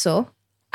acceso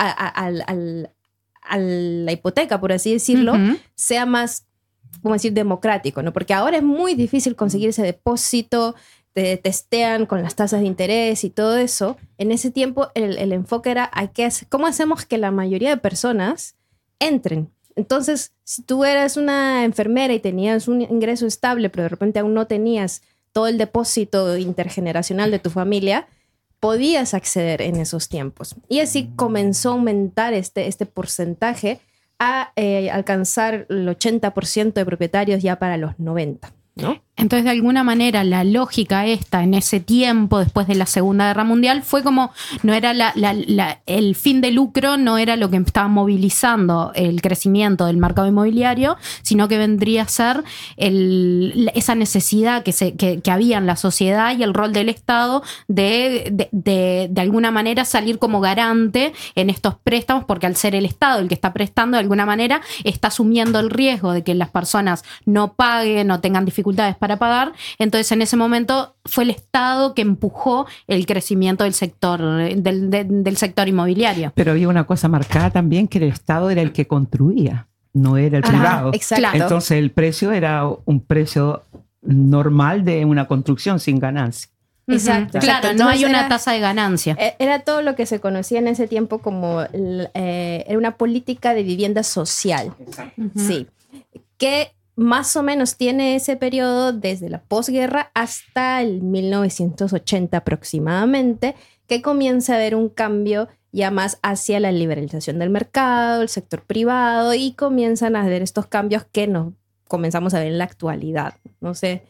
a la hipoteca, por así decirlo, sea más, ¿cómo decir?, democrático, ¿no? Porque ahora es muy difícil conseguir ese depósito, te testean con las tasas de interés y todo eso. En ese tiempo el enfoque era ¿cómo hacemos que la mayoría de personas entren? Entonces, si tú eras una enfermera y tenías un ingreso estable, pero de repente aún no tenías todo el depósito intergeneracional de tu familia, podías acceder en esos tiempos. Y así comenzó a aumentar este porcentaje a alcanzar el 80% de propietarios ya para los 90, ¿no? Entonces, de alguna manera, la lógica esta en ese tiempo, después de la Segunda Guerra Mundial, fue como, no era el fin de lucro, no era lo que estaba movilizando el crecimiento del mercado inmobiliario, sino que vendría a ser esa necesidad que había en la sociedad y el rol del Estado de alguna manera salir como garante en estos préstamos, porque al ser el Estado el que está prestando, de alguna manera está asumiendo el riesgo de que las personas no paguen o tengan dificultades para pagar. Entonces, en ese momento fue el Estado que empujó el crecimiento del sector inmobiliario. Pero había una cosa marcada también, que el Estado era el que construía, no era el privado. Exacto. Entonces el precio era un precio normal de una construcción sin ganancia. Exacto. Claro, Entonces no hay una tasa de ganancia. Era todo lo que se conocía en ese tiempo como era una política de vivienda social. Sí. Que más o menos tiene ese periodo desde la posguerra hasta el 1980 aproximadamente, que comienza a haber un cambio ya más hacia la liberalización del mercado, el sector privado, y comienzan a haber estos cambios que nos comenzamos a ver en la actualidad. No sé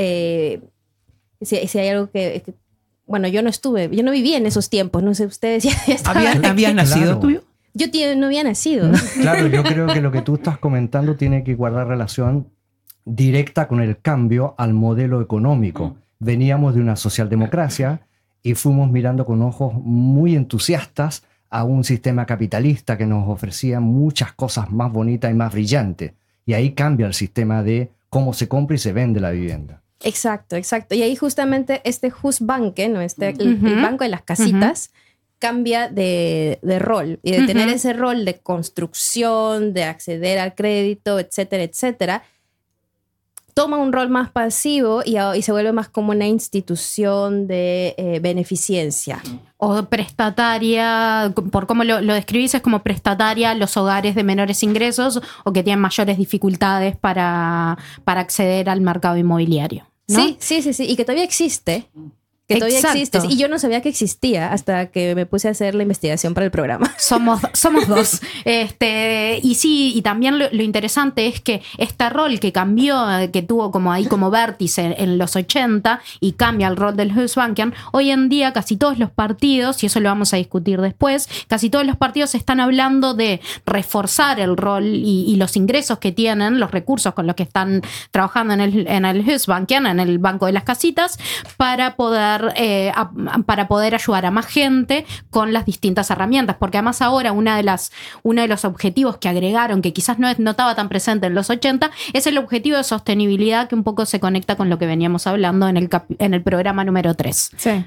si hay algo que bueno, yo no viví en esos tiempos, no sé, ustedes ya estaban. ¿Habías nacido tú? Yo no había nacido. Claro, yo creo que lo que tú estás comentando tiene que guardar relación directa con el cambio al modelo económico. Veníamos de una socialdemocracia y fuimos mirando con ojos muy entusiastas a un sistema capitalista que nos ofrecía muchas cosas más bonitas y más brillantes. Y ahí cambia el sistema de cómo se compra y se vende la vivienda. Exacto. Y ahí justamente este Husbanke, ¿no? El banco de las casitas, cambia de rol, y de tener ese rol de construcción, de acceder al crédito, etcétera, etcétera, toma un rol más pasivo y se vuelve más como una institución de beneficencia. O prestataria, por cómo lo describís, es como prestataria a los hogares de menores ingresos o que tienen mayores dificultades para acceder al mercado inmobiliario, ¿no? Sí, y que todavía existe. Todavía existe. Y yo no sabía que existía hasta que me puse a hacer la investigación para el programa. Somos dos. Y sí, y también lo interesante es que este rol que cambió, que tuvo como ahí como vértice en los 80 y cambia el rol del Husbanken, hoy en día casi todos los partidos, y eso lo vamos a discutir después, casi todos los partidos están hablando de reforzar el rol y los ingresos que tienen, los recursos con los que están trabajando en el Husbanken, en el Banco de las Casitas, para poder ayudar a más gente con las distintas herramientas, porque además ahora uno de los objetivos que agregaron, que quizás no estaba tan presente en los 80, es el objetivo de sostenibilidad, que un poco se conecta con lo que veníamos hablando en el programa número 3. Sí.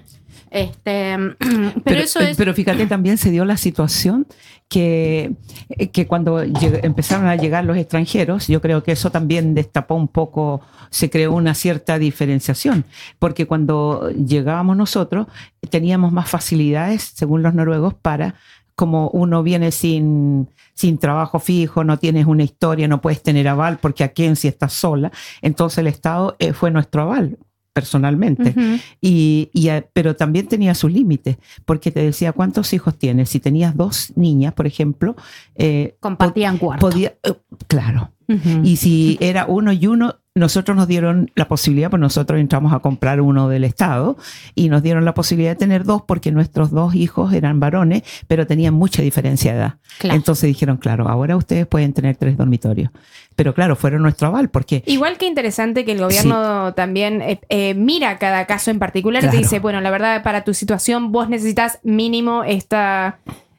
Pero fíjate, también se dio la situación que cuando empezaron a llegar los extranjeros, yo creo que eso también destapó un poco, se creó una cierta diferenciación, porque cuando llegábamos nosotros teníamos más facilidades, según los noruegos, para, como uno viene sin trabajo fijo, no tienes una historia, no puedes tener aval, porque aquí en sí estás sola, entonces el Estado fue nuestro aval personalmente. Pero también tenía sus límites, porque te decía cuántos hijos tienes. Si tenías 2 niñas, por ejemplo, compartían cuarto. Claro. Y si era 1 y 1, nosotros nos dieron la posibilidad, pues nosotros entramos a comprar uno del Estado y nos dieron la posibilidad de tener 2 porque nuestros 2 hijos eran varones, pero tenían mucha diferencia de edad. Claro. Entonces dijeron, claro, ahora ustedes pueden tener 3 dormitorios. Pero claro, fueron nuestro aval, porque... Igual que interesante que el gobierno también mira cada caso en particular, y te dice, bueno, la verdad, para tu situación vos necesitas mínimo este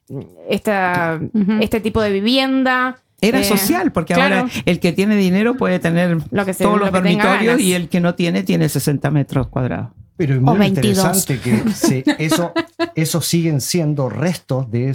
tipo de vivienda. Era social, porque claro, ahora el que tiene dinero puede tener todos los dormitorios y el que no tiene 60 metros cuadrados. Pero es muy interesante que eso siguen siendo restos de